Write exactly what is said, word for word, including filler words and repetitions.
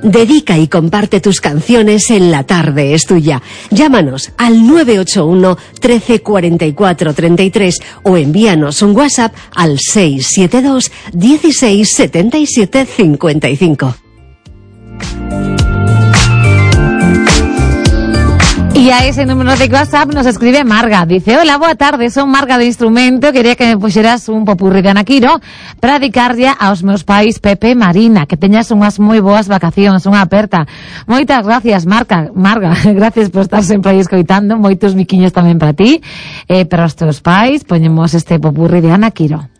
Dedica y comparte tus canciones en La Tarde es Tuya. Llámanos al nueve ocho uno, trece, cuarenta y cuatro, treinta y tres o envíanos un WhatsApp al seis siete dos, dieciséis, setenta y siete, cincuenta y cinco. Y a ese número de WhatsApp nos escribe Marga. Dice: hola, boa tarde, son Marga de Instrumento. Quería que me puxeras un popurrí de Ana Quiro para dedicarlle aos meus pais Pepe e Marina. Que teñas unhas moi boas vacacións, unha aperta. Moitas gracias, Marga. Marga, gracias por estar sempre aí escoitando. Moitos miquiños tamén para ti. Eh, para os teus pais, poñemos este popurrí de Ana Quiro.